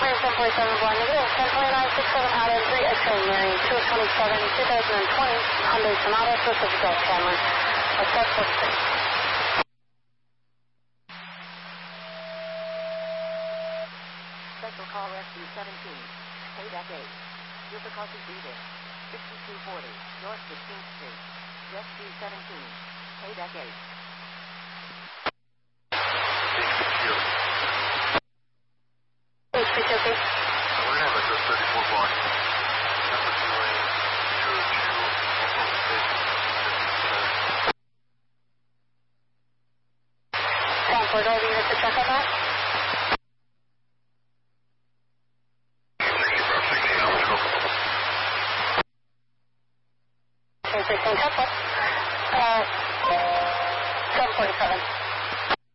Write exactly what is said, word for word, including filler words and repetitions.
ten forty-seven blind negative, ten twenty-nine sixty-seven out of three, X-ray nearing two twenty-seven, twenty twenty, Hyundai Sonata, Pacific Gulf Cameron, West forty-six. Central call rescue seventeen, Payback eight, difficulty breathing, sixty-two forty, North fifteenth Street, rescue seventeen, Payback eight. H P T O P. We're going to have address thirty-four block. Temperature lane zero two, also station. ten four, driver unit to check on that. sixteen, ten four.